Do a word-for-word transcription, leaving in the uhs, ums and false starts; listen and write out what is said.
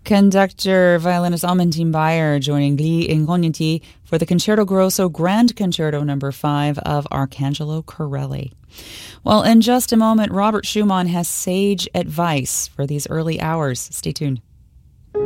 Conductor, violinist Amandine Bayer joining Lee Ingogniti for the Concerto Grosso Grand Concerto number five of Arcangelo Corelli. Well, in just a moment, Robert Schumann has sage advice for these early hours. Stay tuned.